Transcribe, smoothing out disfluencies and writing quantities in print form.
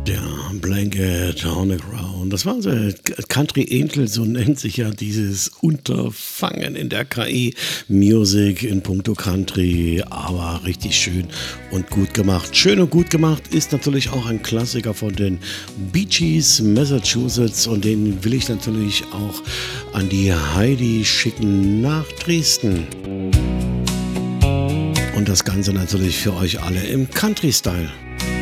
Der Blanket on the Ground. Das war unser Country Angel, so nennt sich ja dieses Unterfangen in der KI Music in puncto Country. Aber richtig schön und gut gemacht. Schön und gut gemacht ist natürlich auch ein Klassiker von den Bee Gees, Massachusetts. Und den will ich natürlich auch an die Heidi schicken nach Dresden. Und das Ganze natürlich für euch alle im Country-Style.